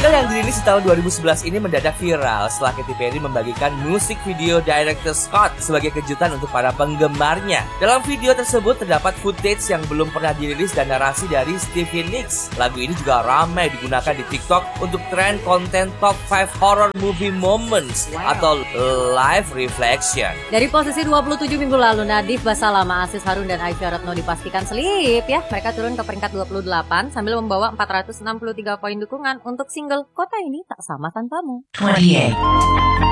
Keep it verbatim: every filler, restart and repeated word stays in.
Single yang dirilis di tahun dua ribu sebelas ini mendadak viral setelah Katy Perry membagikan musik video director Scott sebagai kejutan untuk para penggemarnya. Dalam video tersebut terdapat footage yang belum pernah dirilis dan narasi dari Stevie Nicks. Lagu ini juga ramai digunakan di TikTok untuk tren konten Top lima Horror Movie Moments wow. atau Live Reflection. Dari posisi dua puluh tujuh minggu lalu, Nadif Basalama, Aziz Harun, dan Aisyah Ratno dipastikan selip ya. Mereka turun ke peringkat dua puluh delapan sambil membawa empat ratus enam puluh tiga poin dukungan untuk single Kota Ini Tak Sama Tanpamu. dua puluh delapan